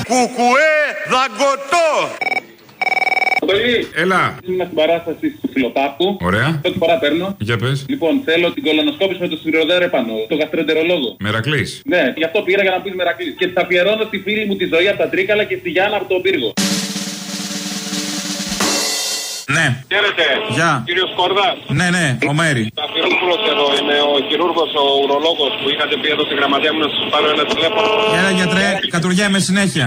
Κουκουέ δαγκωτό. Έλα. Ήμουν στην παράσταση του Φιλοπάπου. Ωραία. Πρώτη φορά παίρνω. Για πες. Λοιπόν, θέλω την κολονοσκόπηση με το σφυροδέρεπανο, το γαστρεντερολόγο. Μερακλής. Ναι, γι' αυτό πήρα για να πει Μερακλής. Και τα αφιερώνω στη φίλη μου τη Ζωή από τα Τρίκαλα και στη Γιάννα από τον Πύργο. Ναι. Χαίρετε. Γεια. Κύριος Κορδάς. Ναι, ο Μέρη. Ταφυρόπουλος εδώ, είμαι ο χειρούργος, ο ουρολόγος που είχατε πει εδώ στη γραμματεία μου να σας πάρω ένα τηλέφωνο. Έλα γιατρέ, κατουργέμαι συνέχεια.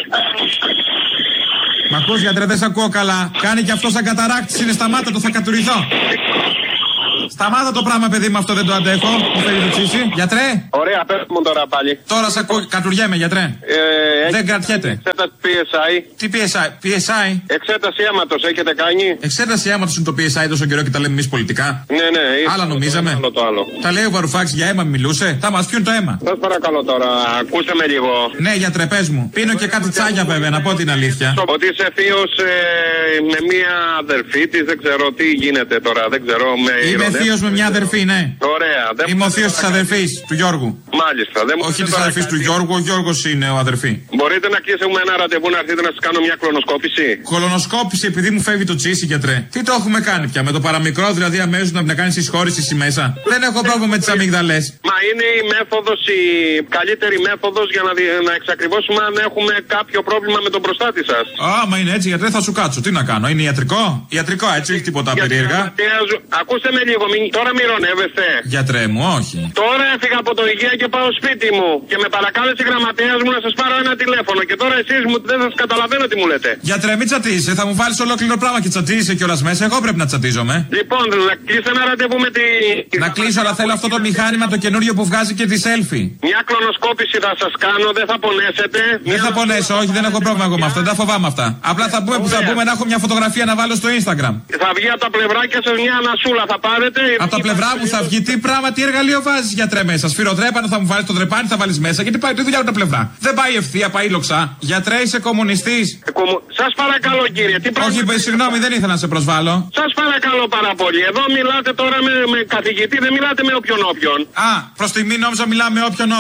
Μ' ακούς γιατρέ, δεν σ' ακούω καλά. Κάνει και αυτό σαν καταράκτης, είναι σταμάτα το, θα κατουριθώ. Σταμάτα το πράγμα, παιδί μου, αυτό δεν το αντέχω. Μου φέρει το τσίσι. Γιατρέ. Ωραία, πες μου τώρα πάλι. Τώρα σ' ακούω, κατουργέμαι, γιατρέ. Δεν κρατιέται. Εξέταση PSI. Τι PSI? Εξέταση αίματος έχετε κάνει. Εξέταση αίματος είναι το PSI τόσο καιρό και τα λέμε εμείς πολιτικά. Ναι. Άλλα νομίζαμε. Το άλλο. Τα λέει ο Βαρουφάκης για αίμα μιλούσε. Θα μας πιούν το αίμα. Σας παρακαλώ τώρα, ακούστε με λίγο. Ναι, γιατρέ, πες μου. Πίνω και κάτι τσάγια βέβαια, να πω την αλήθεια. Ότι είσαι θείος με μία αδερφή της, δεν ξέρω τι γίνεται τώρα, δεν ξέρω. Είμαι θείος με μια αδερφή, ναι. Ωραία. Είμαι ο θείος της αδερφής του Γιώργου. Μάλιστα. Όχι της αδερφής του Γιώργου, ο Γιώργος είναι ο αδερφή. Μπορείτε να κλείσουμε ένα ραντεβού να έρθετε να σας κάνω μια κολονοσκόπηση. Κολονοσκόπηση επειδή μου φεύγει το τσίσι, γιατρέ. Τι το έχουμε κάνει πια, με το παραμικρό δηλαδή αμέσως να κάνει συσχώρηση μέσα. Δεν έχω πρόβλημα με τις αμύγδαλες. Μα είναι η μέθοδος, η καλύτερη μέθοδος για να εξακριβώσουμε αν έχουμε κάποιο πρόβλημα με τον προστάτη σας. Άμα είναι έτσι, γιατρέ, θα σου κάτσω. Τι να κάνω, είναι ιατρικό? Ιατρικό, έτσι, όχι τίποτα περίεργα. Ακούστε με λίγο, τώρα μυρωνεύεστε. Γιατρέ μου, όχι. Τώρα έφυγα από το υγεία και πάω σπίτι μου. Και με παρακάλεσε η γραμματέας μου να σας πάρω ένα τηλέφωνο. Και τώρα εσείς μου δεν σας καταλαβαίνω τι μου λέτε. Γιατρέ, μην τσατίζεσαι, θα μου βάλεις ολόκληρο πράγμα και τσατίζεσαι κιόλας μέσα. Εγώ πρέπει να τσατίζομαι. Λοιπόν, να κλείσω ένα ραντεβού με τη. Να κλείσω, αλλά θέλω αυτό το μηχάνημα το καινούριο που βγάζει και τη selfie. Μια κλονοσκόπηση θα σας κάνω, δεν θα πονέσετε. Δεν θα πονέσω, όχι, δεν έχω πρόβλημα εγώ με αυτό, δεν τα φοβάμαι αυτά. Απλά θα πούμε που θα πούμε να έχω μια φωτογραφία να βάλω στο Instagram. Θα βγει από τα πλευράκια σας μια ανασούλα, θα πάρετε. Από τα πλευρά μου θα βγει, τι πράγμα, τι εργαλείο βάζεις γιατρέ μέσα. Σφυροτρέπανο θα μου βάλεις, το τρεπάνι θα βάλεις μέσα. Γιατί πάει τη δουλειά από τα πλευρά. Δεν πάει ευθεία, πάει λοξά. Γιατρέ, είσαι κομμουνιστής. Σας παρακαλώ κύριε, τι πράγμα. Όχι, συγγνώμη, δεν ήθελα να σε προσβάλλω. Σας παρακαλώ πάρα πολύ. Εδώ μιλάτε τώρα με καθηγητή, δεν μιλάτε με όποιον. Α, προς τιμή νόμιζα μιλάμε με όποιον.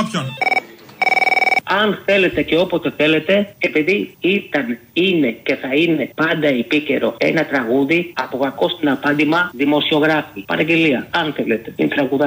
Αν θέλετε και όποτε θέλετε, επειδή ήταν, είναι και θα είναι πάντα επίκαιρο ένα τραγούδι από κακό στην απάντημα δημοσιογράφη. Παραγγελία, αν θέλετε. Είναι τραγουδά.